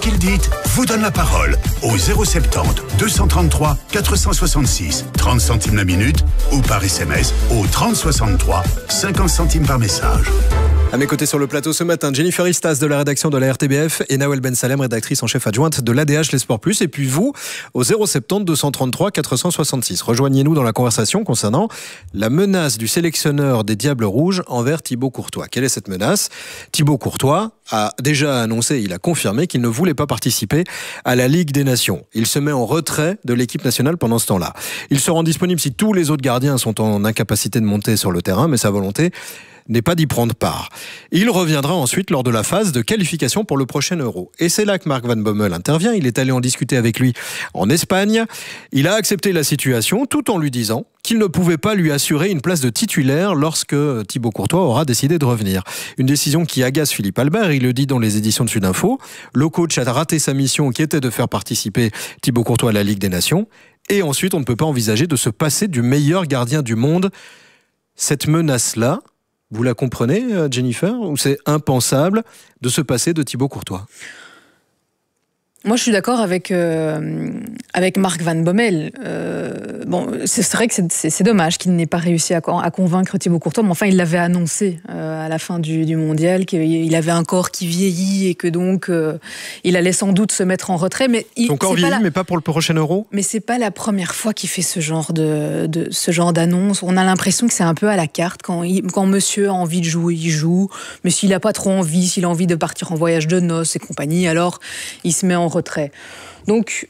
Qu'il dit vous donne la parole au 070 233 466, 30 centimes la minute ou par SMS au 3063, 50 centimes par message. À mes côtés sur le plateau ce matin, Jennifer Istas de la rédaction de la RTBF et Nawel Ben Salem, rédactrice en chef adjointe de l'ADH Les Sports Plus. Et puis vous, au 070 233 466. Rejoignez-nous dans la conversation concernant la menace du sélectionneur des Diables Rouges envers Thibaut Courtois. Quelle est cette menace ? Thibaut Courtois a déjà annoncé, il a confirmé qu'il ne voulait pas participer à la Ligue des Nations. Il se met en retrait de l'équipe nationale pendant ce temps-là. Il se rend disponible si tous les autres gardiens sont en incapacité de monter sur le terrain, mais sa volonté n'est pas d'y prendre part. Il reviendra ensuite lors de la phase de qualification pour le prochain Euro. Et c'est là que Mark Van Bommel intervient. Il est allé en discuter avec lui en Espagne. Il a accepté la situation tout en lui disant qu'il ne pouvait pas lui assurer une place de titulaire lorsque Thibaut Courtois aura décidé de revenir. Une décision qui agace Philippe Albert, il le dit dans les éditions de Sudinfo. Le coach a raté sa mission qui était de faire participer Thibaut Courtois à la Ligue des Nations. Et ensuite, on ne peut pas envisager de se passer du meilleur gardien du monde. Cette menace-là, vous la comprenez, Jennifer, ou c'est impensable de se passer de Thibaut Courtois ? Moi, je suis d'accord avec Mark Van Bommel. C'est vrai que c'est dommage qu'il n'ait pas réussi à convaincre Thibaut Courtois, mais enfin, il l'avait annoncé à la fin du mondial, qu'il avait un corps qui vieillit et que donc il allait sans doute se mettre en retrait. Mais son corps vieillit, mais pas pour le prochain Euro ? Mais c'est pas la première fois qu'il fait ce genre d'annonce. On a l'impression que c'est un peu à la carte. Quand monsieur a envie de jouer, il joue. Mais s'il n'a pas trop envie, s'il a envie de partir en voyage de noces et compagnie, alors il se met en retrait. Donc,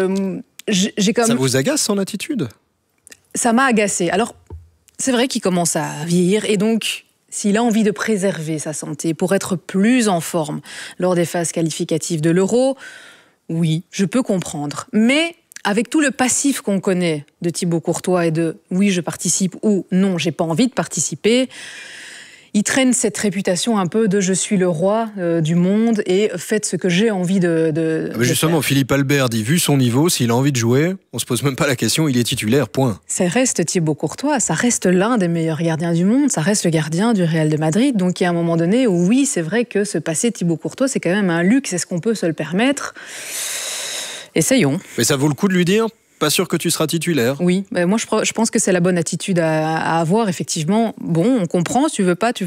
j'ai comme... Ça vous agace son attitude ? Ça m'a agacé. Alors, c'est vrai qu'il commence à vieillir et donc, s'il a envie de préserver sa santé pour être plus en forme lors des phases qualificatives de l'Euro, oui, je peux comprendre. Mais avec tout le passif qu'on connaît de Thibaut Courtois et de « oui, je participe » ou « non, j'ai pas envie de participer », il traîne cette réputation un peu de « je suis le roi du monde et faites ce que j'ai envie de justement, faire ». Philippe Albert dit, vu son niveau, s'il a envie de jouer, on se pose même pas la question, il est titulaire, point. Ça reste Thibaut Courtois, ça reste l'un des meilleurs gardiens du monde, ça reste le gardien du Real de Madrid. Donc il y a un moment donné où oui, c'est vrai que se passer Thibaut Courtois, c'est quand même un luxe, est-ce qu'on peut se le permettre ? Essayons. Mais ça vaut le coup de lui dire ? Pas sûr que tu seras titulaire. Oui, moi je pense que c'est la bonne attitude à avoir, effectivement. Bon, on comprend, tu ne veux pas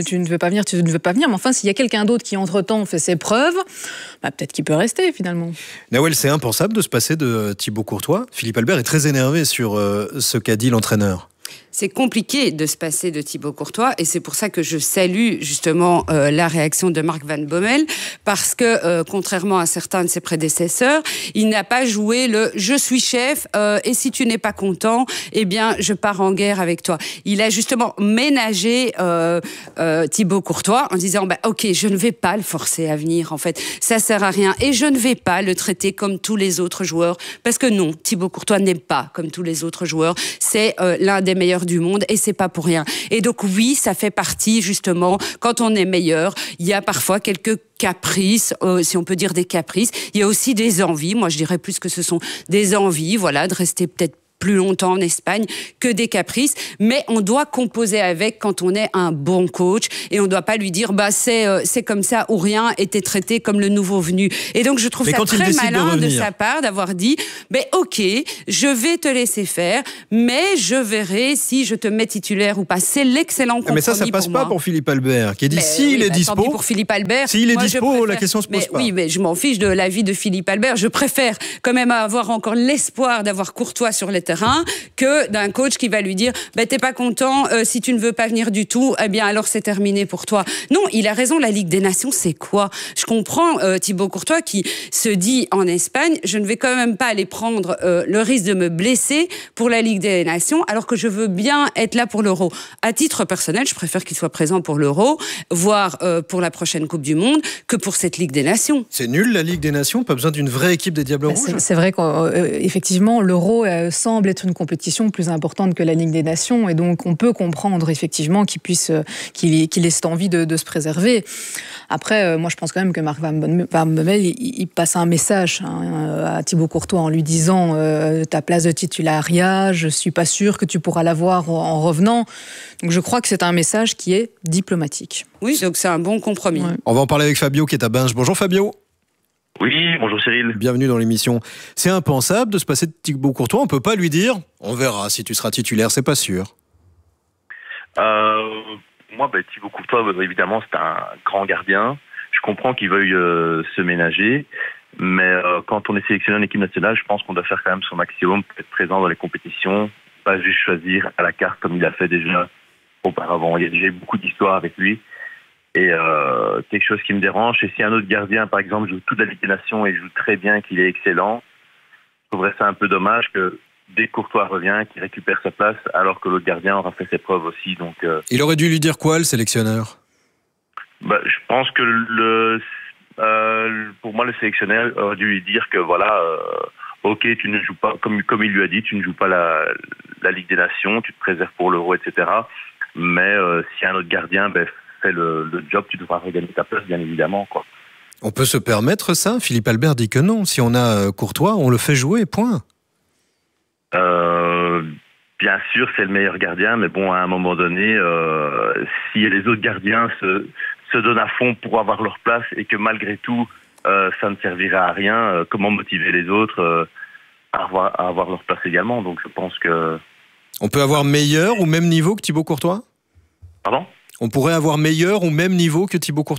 venir, mais enfin, s'il y a quelqu'un d'autre qui, entre-temps, fait ses preuves, peut-être qu'il peut rester, finalement. Nawel, c'est impensable de se passer de Thibaut Courtois. Philippe Albert est très énervé sur ce qu'a dit l'entraîneur. C'est compliqué de se passer de Thibaut Courtois et c'est pour ça que je salue justement la réaction de Mark Van Bommel parce que contrairement à certains de ses prédécesseurs, il n'a pas joué le « je suis chef et si tu n'es pas content, eh bien je pars en guerre avec toi ». Il a justement ménagé Thibaut Courtois en disant « ok, je ne vais pas le forcer à venir en fait, ça sert à rien et je ne vais pas le traiter comme tous les autres joueurs parce que non, Thibaut Courtois n'est pas comme tous les autres joueurs, c'est l'un des meilleurs du monde et c'est pas pour rien. Et donc oui, ça fait partie justement, quand on est meilleur, il y a parfois quelques caprices, si on peut dire des caprices. Il y a aussi des envies. Moi, je dirais plus que ce sont des envies, voilà, de rester peut-être plus longtemps en Espagne que des caprices, mais on doit composer avec quand on est un bon coach et on ne doit pas lui dire c'est comme ça ou rien et t'es traité comme le nouveau venu. Et donc je trouve ça très malin de sa part d'avoir dit ok, je vais te laisser faire, mais je verrai si je te mets titulaire ou pas. C'est l'excellent compromis. Mais ça passe pas pour Philippe Albert qui dit s'il est dispo. Tant pis pour Philippe Albert. S'il est dispo, la question se pose pas. Oui, mais je m'en fiche de l'avis de Philippe Albert. Je préfère quand même avoir encore l'espoir d'avoir Courtois sur les terrain que d'un coach qui va lui dire t'es pas content, si tu ne veux pas venir du tout, eh bien alors c'est terminé pour toi. Non, il a raison, la Ligue des Nations c'est quoi ? Je comprends Thibaut Courtois qui se dit en Espagne, je ne vais quand même pas aller prendre le risque de me blesser pour la Ligue des Nations alors que je veux bien être là pour l'Euro. À titre personnel, je préfère qu'il soit présent pour l'Euro, voire pour la prochaine Coupe du Monde, que pour cette Ligue des Nations. C'est nul la Ligue des Nations, pas besoin d'une vraie équipe des Diables Rouges. C'est vrai qu'effectivement l'Euro semble être une compétition plus importante que la Ligue des Nations et donc on peut comprendre effectivement qu'il ait cette envie de se préserver. Après, moi je pense quand même que Mark Van Bommel il passe un message à Thibaut Courtois en lui disant ta place de titulariat, je suis pas sûr que tu pourras l'avoir en revenant. Donc je crois que c'est un message qui est diplomatique. Oui, donc c'est un bon compromis. Ouais. On va en parler avec Fabio qui est à Binge. Bonjour Fabio. Oui, bonjour Cyril. Bienvenue dans l'émission. C'est impensable de se passer de Thibaut Courtois. On peut pas lui dire « On verra si tu seras titulaire, c'est pas sûr ». Moi, Thibaut Courtois, évidemment, c'est un grand gardien. Je comprends qu'il veuille se ménager. Mais quand on est sélectionné en équipe nationale, je pense qu'on doit faire quand même son maximum pour être présent dans les compétitions. Pas juste choisir à la carte comme il a fait déjà auparavant. Il y a déjà eu beaucoup d'histoires avec lui. Et quelque chose qui me dérange, c'est si un autre gardien, par exemple, joue toute la Ligue des Nations et joue très bien, qu'il est excellent, je trouverais ça un peu dommage que dès que Courtois revient, qu'il récupère sa place, alors que l'autre gardien aura fait ses preuves aussi. Donc, il aurait dû lui dire quoi, le sélectionneur ? Je pense que pour moi, le sélectionneur aurait dû lui dire que voilà, ok, tu ne joues pas, comme il lui a dit, tu ne joues pas la Ligue des Nations, tu te préserves pour l'Euro, etc. Mais si un autre gardien fait le job, tu devras regagner ta place, bien évidemment, quoi. On peut se permettre ça ? Philippe Albert dit que non. Si on a Courtois, on le fait jouer, point. Bien sûr, c'est le meilleur gardien, mais bon, à un moment donné, si les autres gardiens se donnent à fond pour avoir leur place et que malgré tout, ça ne servira à rien, comment motiver les autres à avoir leur place également ? Donc je pense que... On peut avoir meilleur ou même niveau que Thibaut Courtois ? Pardon ? On pourrait avoir meilleur ou même niveau que Thibaut Courtois ?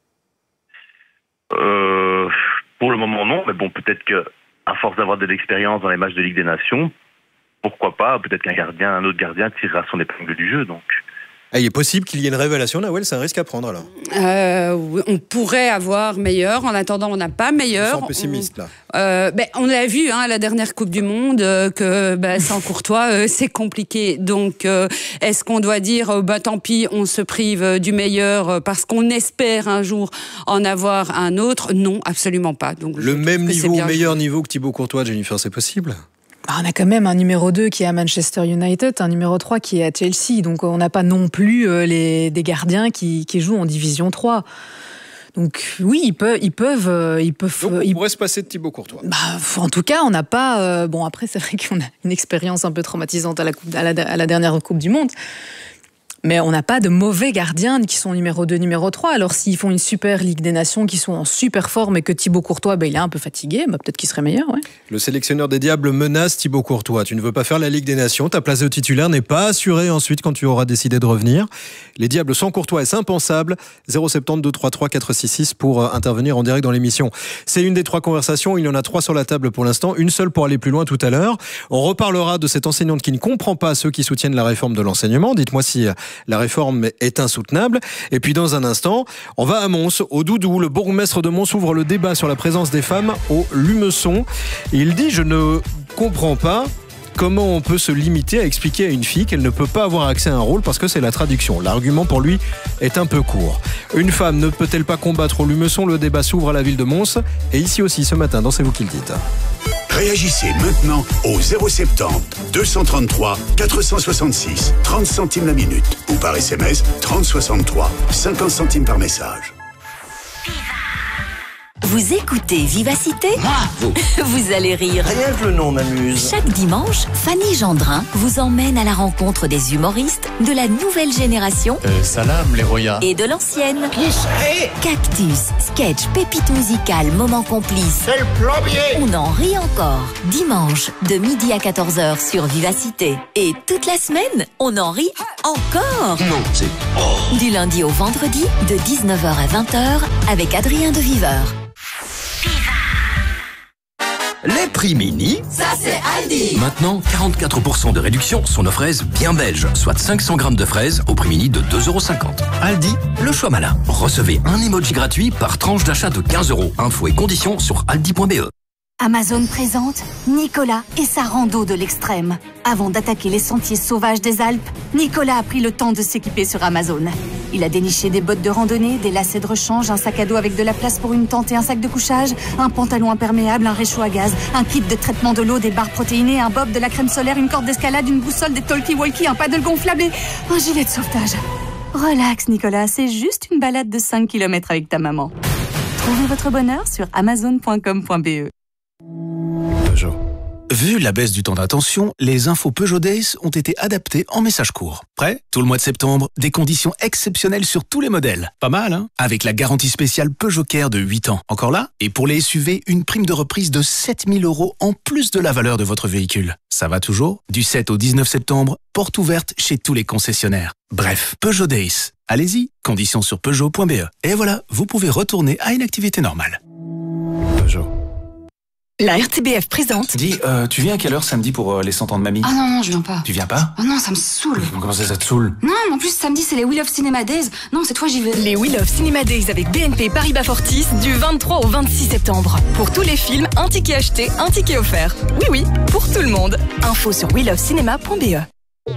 Pour le moment, non. Mais bon, peut-être qu'à force d'avoir de l'expérience dans les matchs de Ligue des Nations, pourquoi pas, peut-être un autre gardien tirera son épingle du jeu. Donc. Il est possible qu'il y ait une révélation, Nawel, c'est un risque à prendre alors. On pourrait avoir meilleur. En attendant, on n'a pas meilleur. On sent pessimiste là. On l'a vu à la dernière Coupe du Monde que sans Courtois, c'est compliqué. Donc, est-ce qu'on doit dire tant pis, on se prive du meilleur parce qu'on espère un jour en avoir un autre ? Non, absolument pas. Donc, le même niveau, meilleur niveau que Thibaut Courtois, Jennifer, c'est possible ? On a quand même un numéro 2 qui est à Manchester United, un numéro 3 qui est à Chelsea. Donc on n'a pas non plus des gardiens qui jouent en Division 3. Donc oui, ils peuvent. Donc on pourrait se passer de Thibaut Courtois. En tout cas, on n'a pas... après, c'est vrai qu'on a une expérience un peu traumatisante à la dernière Coupe du Monde. Mais on n'a pas de mauvais gardiens qui sont numéro 2, numéro 3. Alors s'ils font une super Ligue des Nations, qui sont en super forme et que Thibaut Courtois, il est un peu fatigué, peut-être qu'il serait meilleur. Ouais. Le sélectionneur des Diables menace Thibaut Courtois. Tu ne veux pas faire la Ligue des Nations, ta place de titulaire n'est pas assurée ensuite quand tu auras décidé de revenir. Les Diables sans Courtois, est-ce impensable ? 072 33 466 pour intervenir en direct dans l'émission. C'est une des 3 conversations, il y en a 3 sur la table pour l'instant, une seule pour aller plus loin tout à l'heure. On reparlera de cette enseignante qui ne comprend pas ceux qui soutiennent la réforme de l'enseignement. Dites-moi si la réforme est insoutenable. Et puis dans un instant, on va à Mons, au Doudou. Le bourgmestre de Mons ouvre le débat sur la présence des femmes au Lumeçon. Et il dit « Je ne comprends pas comment on peut se limiter à expliquer à une fille qu'elle ne peut pas avoir accès à un rôle parce que c'est la traduction. » L'argument pour lui est un peu court. Une femme ne peut-elle pas combattre au Lumeçon ? Le débat s'ouvre à la ville de Mons. Et ici aussi ce matin, dans C'est vous qui le dites. Réagissez maintenant au 070 233 466 30 centimes la minute ou par SMS 3063 50 centimes par message. Vous écoutez Vivacité ? Vous allez rire. Rien que le nom m'amuse. Chaque dimanche, Fanny Gendrin vous emmène à la rencontre des humoristes de la nouvelle génération Salam les Roya. et de l'ancienne. Qui c'est ? Cactus, sketch, pépite musicale, moment complice. C'est le plombier. On en rit encore. Dimanche, de midi à 14h sur Vivacité. Et toute la semaine, on en rit encore. Non, c'est... Du lundi au vendredi, de 19h à 20h, avec Adrien de Viveur. Les prix mini, Ça, c'est Aldi. maintenant 44% de réduction sur nos fraises bien belges, soit 500 grammes de fraises au prix mini de 2,50 €. Aldi, le choix malin. Recevez un emoji gratuit par tranche d'achat de 15 €. Infos et conditions sur aldi.be. Amazon présente Nicolas et sa rando de l'extrême. Avant d'attaquer les sentiers sauvages des Alpes, Nicolas a pris le temps de s'équiper sur Amazon. Il a déniché des bottes de randonnée, des lacets de rechange, un sac à dos avec de la place pour une tente et un sac de couchage, un pantalon imperméable, un réchaud à gaz, un kit de traitement de l'eau, des barres protéinées, un bob, de la crème solaire, une corde d'escalade, une boussole, des talkie-walkie, un paddle gonflable et un gilet de sauvetage. Relax Nicolas, c'est juste une balade de 5 km avec ta maman. Trouvez votre bonheur sur amazon.com.be. Peugeot. Vu la baisse du temps d'attention, les infos Peugeot Days ont été adaptées en message court. Prêt ? Tout le mois de septembre, des conditions exceptionnelles sur tous les modèles. Pas mal, hein ? Avec la garantie spéciale Peugeot Care de 8 ans. Encore là ? Et pour les SUV, une prime de reprise de 7 000 € en plus de la valeur de votre véhicule. Ça va toujours ? Du 7 au 19 septembre, porte ouverte chez tous les concessionnaires. Bref, Peugeot Days. Allez-y, conditions sur Peugeot.be. Et voilà, vous pouvez retourner à une activité normale. Peugeot. La RTBF présente. Dis, tu viens à quelle heure samedi pour les 100 ans de mamie ? Ah non, je viens pas. Tu viens pas ? Oh non, ça me saoule. Comment ça te saoule ? Non, en plus samedi c'est les We Love Cinema Days. Non, cette fois j'y vais. Les We Love Cinema Days avec BNP Paribas Fortis du 23 au 26 septembre. Pour tous les films, un ticket acheté, un ticket offert. Oui, pour tout le monde. Info sur welovecinema.be.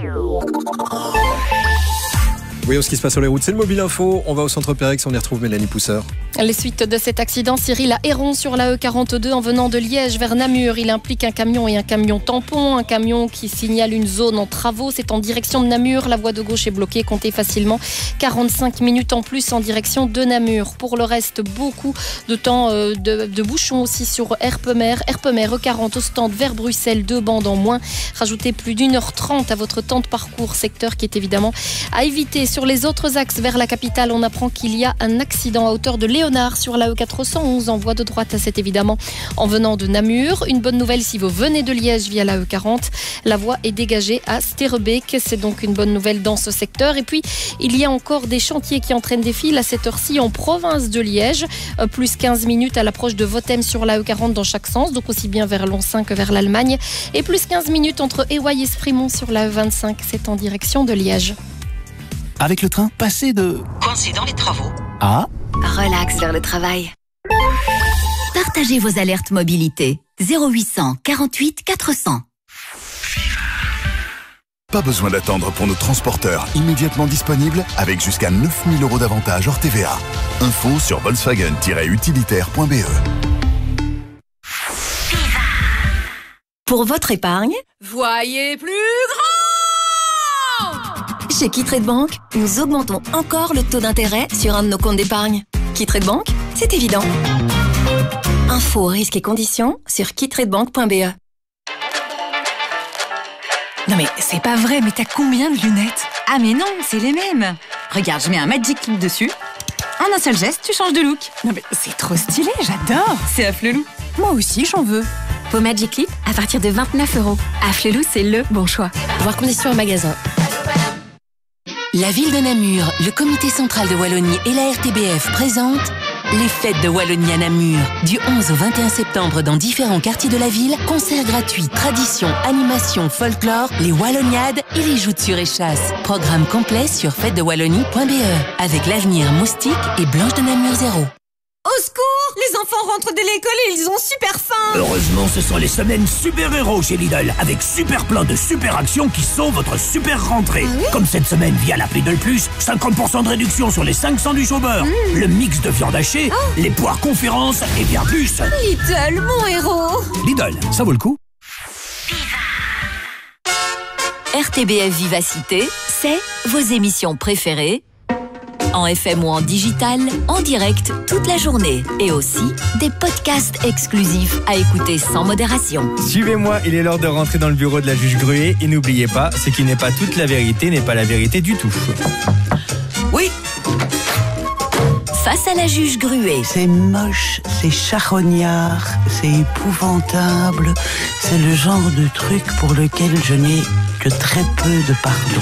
Voyons ce qui se passe sur les routes, c'est le Mobile Info. On va au centre Pérex, on y retrouve Mélanie Pousseur. Les suites de cet accident, Cyril à Héron sur la E42 en venant de Liège vers Namur. Il implique un camion et un camion tampon. Un camion qui signale une zone en travaux. C'est en direction de Namur. La voie de gauche est bloquée. Comptez facilement 45 minutes en plus en direction de Namur. Pour le reste, beaucoup de temps de bouchons aussi sur Herpemer. Herpemer E40 au stand vers Bruxelles, 2 bandes en moins. Rajoutez plus d'1h30 à votre temps de parcours. Secteur qui est évidemment à éviter. Sur les autres axes vers la capitale, on apprend qu'il y a un accident à hauteur de Léonard sur la E411 en voie de droite. C'est évidemment en venant de Namur. Une bonne nouvelle si vous venez de Liège via la E40. La voie est dégagée à Sterrebeek. C'est donc une bonne nouvelle dans ce secteur. Et puis, il y a encore des chantiers qui entraînent des files à cette heure-ci en province de Liège. Plus 15 minutes à l'approche de Votem sur la E40 dans chaque sens, donc aussi bien vers Lonsin que vers l'Allemagne. Et plus 15 minutes entre Éwaille et Sprimont sur la E25. C'est en direction de Liège. Avec le train, passez de... coincé dans les travaux. Ah. Relax vers le travail. Partagez vos alertes mobilité. 0800 48 400. Pas besoin d'attendre pour nos transporteurs immédiatement disponibles avec jusqu'à 9 000 € d'avantages hors TVA. Info sur Volkswagen-utilitaire.be. Pour votre épargne, Voyez plus grand. chez Quitrade Bank, nous augmentons encore le taux d'intérêt sur un de nos comptes d'épargne. Quitrade Bank, c'est évident. Infos, risques et conditions sur quitradebank.be. Non mais c'est pas vrai, mais t'as combien de lunettes? Ah mais non, c'est les mêmes. Regarde, je mets un Magic Clip dessus. En un seul geste, tu changes de look. Non mais c'est trop stylé, j'adore. C'est Afflelou. Moi aussi, j'en veux. Vos Magic Clip à partir de 29 €. Afflelou, c'est le bon choix. Voir conditions en magasin. La ville de Namur, le comité central de Wallonie et la RTBF présentent les fêtes de Wallonie à Namur. Du 11 au 21 septembre dans différents quartiers de la ville, concerts gratuits, traditions, animations, folklore, les Walloniades et les joutes sur échasse. Programme complet sur fêtesdewallonie.be avec l'avenir Moustique et Blanche de Namur 0. Au secours! Les enfants rentrent de l'école et ils ont super faim! Heureusement, ce sont les semaines super-héros chez Lidl, avec super plein de super actions qui sont votre super rentrée. Ah oui? Comme cette semaine via l'appli Lidl Plus, 50% de réduction sur les 5 sandwichs au beurre, le mix de viande hachée, les poires conférences et bien plus. Lidl, mon héros! Lidl, ça vaut le coup. RTBF Vivacité, c'est vos émissions préférées en FM ou en digital, en direct toute la journée. Et aussi des podcasts exclusifs à écouter sans modération. Suivez-moi, il est l'heure de rentrer dans le bureau de la juge Gruet. Et n'oubliez pas, ce qui n'est pas toute la vérité n'est pas la vérité du tout. Oui. Face à la juge Gruet. C'est moche, c'est charognard, c'est épouvantable. C'est le genre de truc pour lequel je n'ai que très peu de pardon.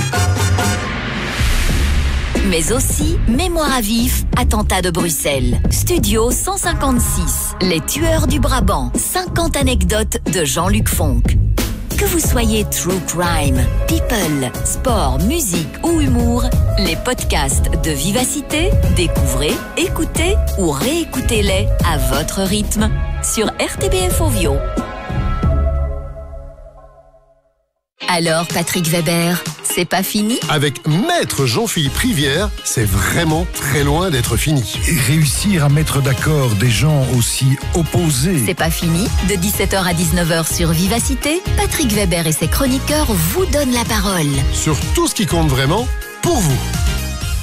Mais aussi Mémoire à vif, attentat de Bruxelles. Studio 156, Les tueurs du Brabant. 50 anecdotes de Jean-Luc Fonck. Que vous soyez true crime, people, sport, musique ou humour, les podcasts de Vivacité, découvrez, écoutez ou réécoutez-les à votre rythme sur RTBF Ovio. Alors, Patrick Weber, c'est pas fini? Avec Maître Jean-Philippe Rivière, c'est vraiment très loin d'être fini. Et réussir à mettre d'accord des gens aussi opposés. C'est pas fini. De 17h à 19h sur Vivacité, Patrick Weber et ses chroniqueurs vous donnent la parole. Sur tout ce qui compte vraiment, pour vous.